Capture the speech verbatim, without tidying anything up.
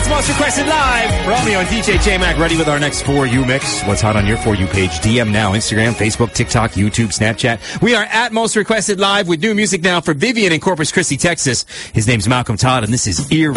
Most Requested Live. Romeo and D J J-Mac ready with our next For You mix. What's hot on your For You page? D M now. Instagram, Facebook, TikTok, YouTube, Snapchat. We are at Most Requested Live with new music now for Vivian in Corpus Christi, Texas. His name's Malcolm Todd, and this is Ear